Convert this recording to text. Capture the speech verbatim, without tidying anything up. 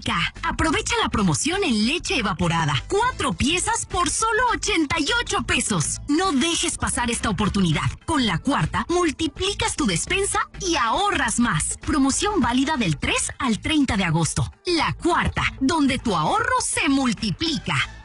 multiplica. Aprovecha la promoción en leche evaporada. Cuatro piezas por solo ochenta y ocho pesos. No dejes pasar esta oportunidad. Con la Cuarta, multiplicas tu despensa y ahorras más. Promoción válida del tres al treinta de agosto. La Cuarta, donde tu ahorro se multiplica.